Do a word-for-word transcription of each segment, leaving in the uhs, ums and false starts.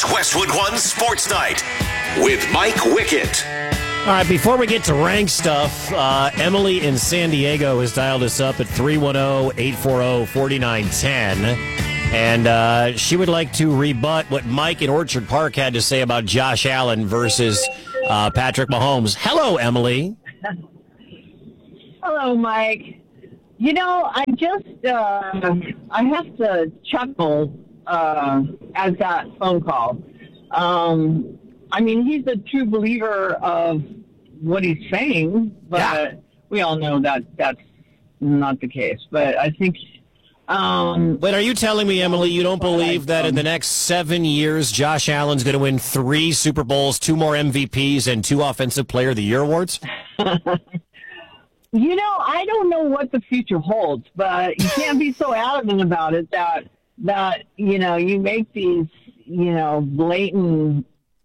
Westwood One Sports Night with Mike Wickett. All right, before we get to rank stuff, uh, Emily in San Diego has dialed us up at three one zero, eight four zero, four nine one zero. And uh, she would like to rebut what Mike in Orchard Park had to say about Josh Allen versus uh, Patrick Mahomes. Hello, Emily. Hello, Mike. You know, I just, uh, I have to chuckle uh, as that phone call. Um, I mean, he's a true believer of what he's saying, but yeah. we all know that that's not the case. But I think... Um, Wait, are you telling me, Emily, you don't believe that in the next seven years, Josh Allen's going to win three Super Bowls, two more M V Ps, and two Offensive Player of the Year awards? You know, I don't know what the future holds, but you can't be so adamant about it that, that you know, you make these, you know, blatant,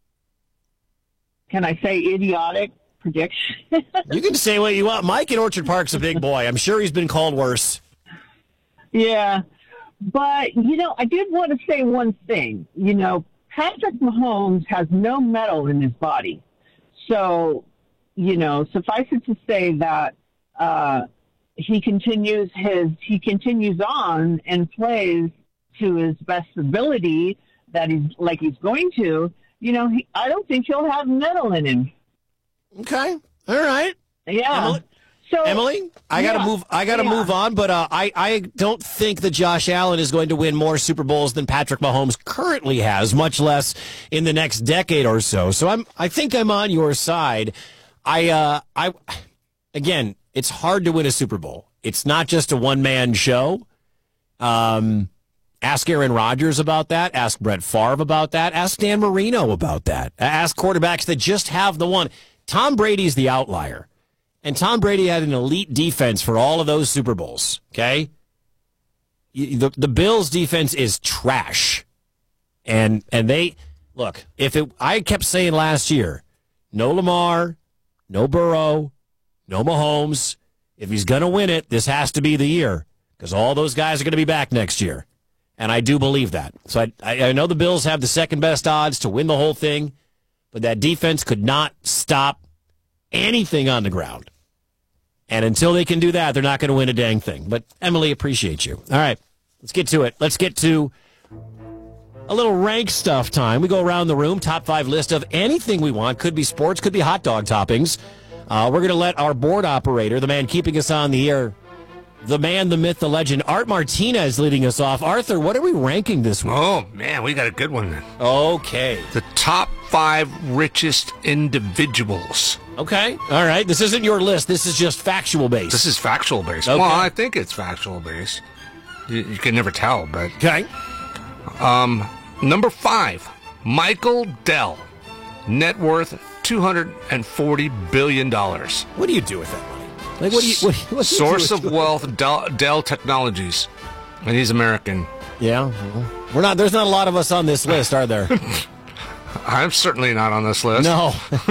can I say idiotic predictions? You can say what you want. Mike in Orchard Park's a big boy. I'm sure he's been called worse. Yeah, but, you know, I did want to say one thing. You know, Patrick Mahomes has no metal in his body. So, you know, suffice it to say that uh, he continues his he continues on and plays to his best ability that he's like he's going to. You know, he, I don't think he'll have metal in him. Okay, all right. Yeah. Emily? So, Emily, I yeah, gotta move. I gotta yeah. move on, but uh, I I don't think that Josh Allen is going to win more Super Bowls than Patrick Mahomes currently has, much less in the next decade or so. So I'm I think I'm on your side. I uh I again, it's hard to win a Super Bowl. It's not just a one man show. Um, ask Aaron Rodgers about that. Ask Brett Favre about that. Ask Dan Marino about that. Ask quarterbacks that just have the one. Tom Brady's the outlier. And Tom Brady had an elite defense for all of those Super Bowls, okay? The, the Bills' defense is trash. And and they, look, if it, I kept saying last year, no Lamar, no Burrow, no Mahomes. If he's going to win it, this has to be the year because all those guys are going to be back next year. And I do believe that. So I, I, I know the Bills have the second best odds to win the whole thing, but that defense could not stop anything on the ground. And until they can do that, they're not going to win a dang thing. But Emily, appreciate you. All right, let's get to it. Let's get to a little rank stuff time. We go around the room, top five list of anything we want. Could be sports, could be hot dog toppings. Uh, we're going to let our board operator, the man keeping us on the air, the man, the myth, the legend, Art Martinez leading us off. Arthur, what are we ranking this week? Oh, man, we got a good one then. Okay. The top five richest individuals. Okay. All right. This isn't your list. This is just factual based. This is factual based. Okay. Well, I think it's factual based. You, you can never tell, but... Okay. Um, number five, Michael Dell. Net worth two hundred forty billion dollars. What do you do with that money? Like, what do you, what, what do you Source do of with wealth, Dell, Dell Technologies. And he's American. Yeah. Well, we're not. There's not a lot of us on this list, are there? I'm certainly not on this list. No.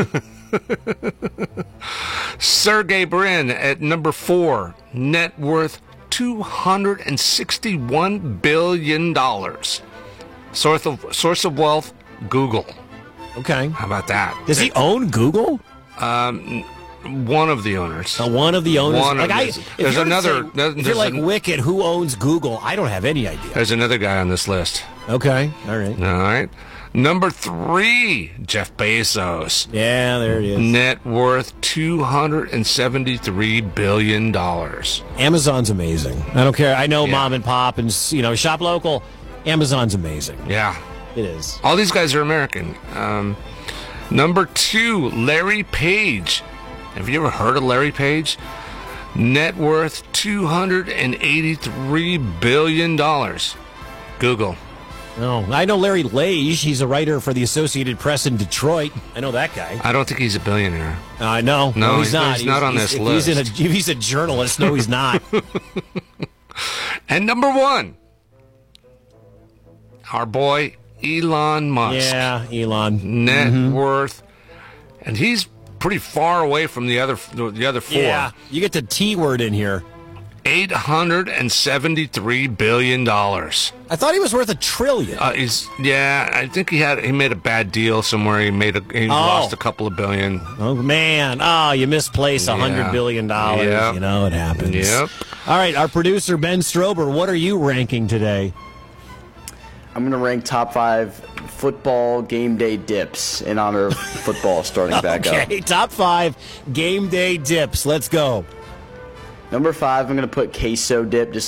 Sergey Brin at number four, net worth two hundred sixty-one billion dollars. Source of, source of wealth, Google. Okay. How about that? Does he own Google? Um, one of the owners. Uh, one of the owners. One like of I, this. if There's you're another. Say, there's if you're like an, Wicked, who owns Google? I don't have any idea. There's another guy on this list. Okay. All right. All right. Number three, Jeff Bezos. Yeah, there it is. Net worth two hundred seventy-three billion dollars. Amazon's amazing. I don't care. I know Yeah. mom and pop and, you know, shop local. Amazon's amazing. Yeah. It is. All these guys are American. Um, number two, Larry Page. Have you ever heard of Larry Page? Net worth two hundred eighty-three billion dollars. Google. No, I know Larry Lage. He's a writer for the Associated Press in Detroit. I know that guy. I don't think he's a billionaire. I uh, know. No, no, he's, he's not. he's not on this if list. He's, in a, if he's a journalist. No, he's not. And number one, our boy Elon Musk. Yeah, Elon. Net mm-hmm. worth, and he's pretty far away from the other the other four. Yeah, you get the T word in here. eight hundred seventy-three billion dollars. I thought he was worth a trillion. Uh, he's yeah. I think he had he made a bad deal somewhere. He made a he Oh. lost a couple of billion. Oh, man. Oh, you misplaced a Yeah. hundred billion dollars. Yep. You know, it happens. Yep. All right, our producer, Ben Strober, what are you ranking today? I'm going to rank top five football game day dips in honor of football starting back up. Okay, top five game day dips. Let's go. Number five, I'm going to put queso dip just